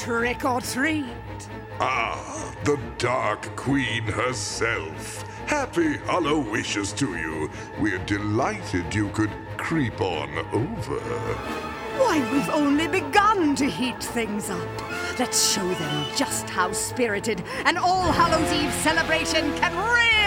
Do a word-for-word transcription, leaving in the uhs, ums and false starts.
trick or treat. Ah, the Dark Queen herself. Happy Hollow wishes to you. We're delighted you could creep on over. Why, we've only begun to heat things up. Let's show them just how spirited an All Hallows Eve celebration can really